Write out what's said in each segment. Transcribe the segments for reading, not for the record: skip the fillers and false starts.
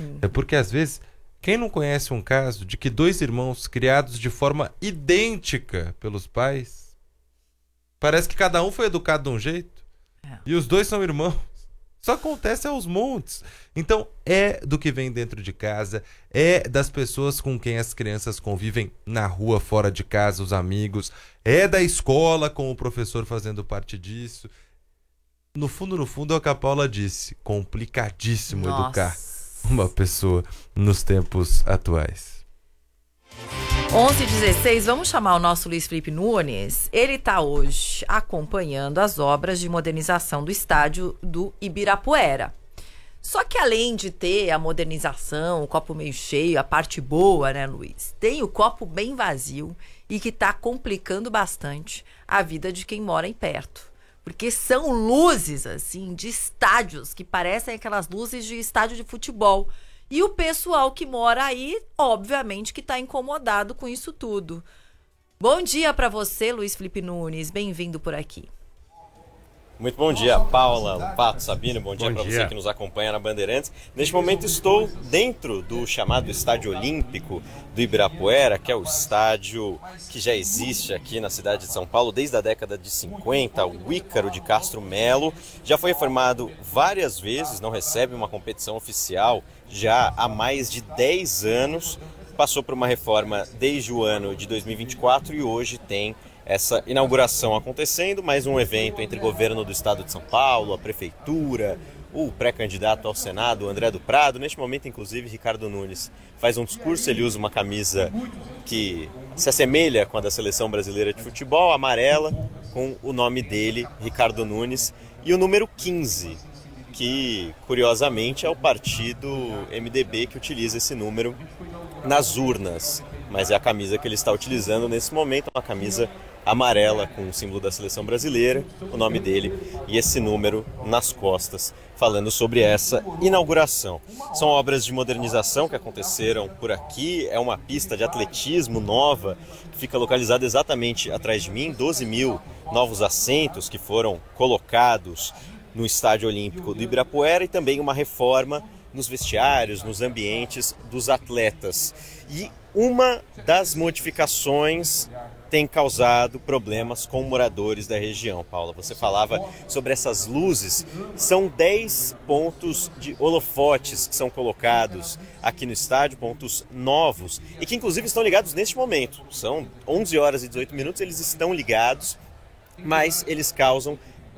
É porque, às vezes, quem não conhece um caso de que dois irmãos criados de forma idêntica pelos pais, parece que cada um foi educado de um jeito e os dois são irmãos. Isso acontece aos montes. Então, é do que vem dentro de casa, é das pessoas com quem as crianças convivem na rua, fora de casa, os amigos, é da escola com o professor fazendo parte disso. No fundo, é o que a Paula disse. Complicadíssimo educar uma pessoa nos tempos atuais. 11h16, vamos chamar o nosso Luiz Felipe Nunes. Ele está hoje acompanhando as obras de modernização do estádio do Ibirapuera. Só que além de ter a modernização, o copo meio cheio, a parte boa, né, Luiz? Tem o copo bem vazio e que está complicando bastante a vida de quem mora em perto. Porque são luzes, assim, de estádios que parecem aquelas luzes de estádio de futebol. E o pessoal que mora aí, obviamente, que está incomodado com isso tudo. Bom dia para você, Luiz Felipe Nunes. Bem-vindo por aqui. Muito bom dia, Paula, Pato, Sabino. Bom dia para você que nos acompanha na Bandeirantes. Neste momento estou dentro do chamado Estádio Olímpico do Ibirapuera, que é o estádio que já existe aqui na cidade de São Paulo desde a década de 50, o Ícaro de Castro Melo. Já foi reformado várias vezes, não recebe uma competição oficial já há mais de 10 anos. Passou por uma reforma desde o ano de 2024 e hoje tem essa inauguração acontecendo, mais um evento entre o governo do estado de São Paulo, a prefeitura, o pré-candidato ao Senado, André do Prado. Neste momento, inclusive, Ricardo Nunes faz um discurso, ele usa uma camisa que se assemelha com a da seleção brasileira de futebol, amarela, com o nome dele, Ricardo Nunes, e o número 15, que curiosamente é o partido MDB que utiliza esse número nas urnas, mas é a camisa que ele está utilizando nesse momento, uma camisa amarela com o símbolo da seleção brasileira, o nome dele e esse número nas costas, falando sobre essa inauguração. São obras de modernização que aconteceram por aqui, é uma pista de atletismo nova que fica localizada exatamente atrás de mim, 12 mil novos assentos que foram colocados no Estádio Olímpico do Ibirapuera e também uma reforma nos vestiários, nos ambientes dos atletas. E uma das modificações tem causado problemas com moradores da região. Paula, você falava sobre essas luzes, são 10 pontos de holofotes que são colocados aqui no estádio, pontos novos, e que inclusive estão ligados neste momento. São 11 horas e 18 minutos, eles estão ligados, mas eles causam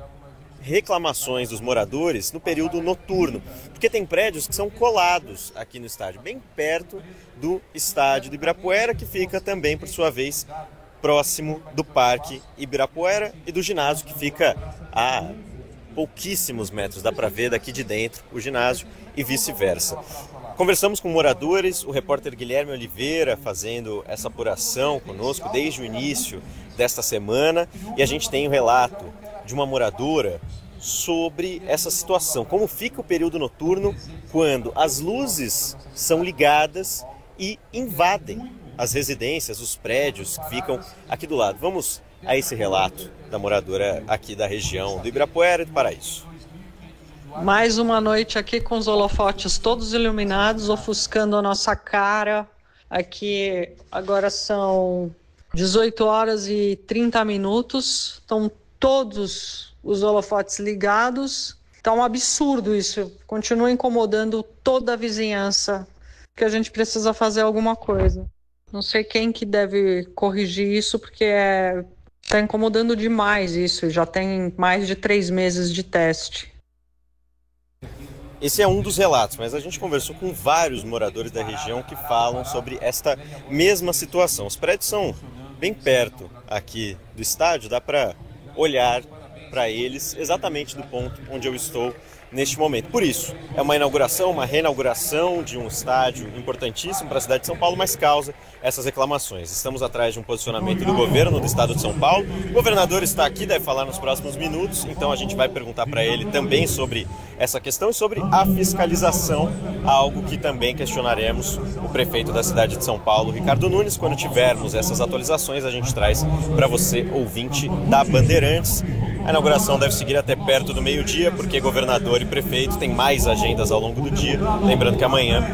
reclamações dos moradores no período noturno, porque tem prédios que são colados aqui no estádio, bem perto do estádio do Ibirapuera, que fica também, por sua vez, próximo do Parque Ibirapuera e do ginásio, que fica a pouquíssimos metros, dá para ver daqui de dentro o ginásio e vice-versa. Conversamos com moradores, o repórter Guilherme Oliveira fazendo essa apuração conosco desde o início desta semana, e a gente tem um relato de uma moradora sobre essa situação, como fica o período noturno quando as luzes são ligadas e invadem as residências, os prédios que ficam aqui do lado. Vamos a esse relato da moradora aqui da região do Ibirapuera e do Paraíso. Mais uma noite aqui com os holofotes todos iluminados, ofuscando a nossa cara. Aqui agora são 18 horas e 30 minutos, estão todos os holofotes ligados. Tá um absurdo isso, continua incomodando toda a vizinhança, que a gente precisa fazer alguma coisa. Não sei quem que deve corrigir isso, porque tá incomodando demais isso, já tem mais de 3 meses de teste. Esse é um dos relatos, mas a gente conversou com vários moradores da região que falam sobre esta mesma situação. Os prédios são bem perto aqui do estádio, dá para olhar para eles exatamente do ponto onde eu estou neste momento. Por isso, é uma inauguração, uma reinauguração de um estádio importantíssimo para a cidade de São Paulo, mas causa essas reclamações. Estamos atrás de um posicionamento do governo do estado de São Paulo. O governador está aqui, deve falar nos próximos minutos, então a gente vai perguntar para ele também sobre essa questão e sobre a fiscalização, algo que também questionaremos o prefeito da cidade de São Paulo, Ricardo Nunes. Quando tivermos essas atualizações, a gente traz para você, ouvinte da Bandeirantes. A inauguração deve seguir até perto do meio-dia, porque governador e prefeito têm mais agendas ao longo do dia. Lembrando que amanhã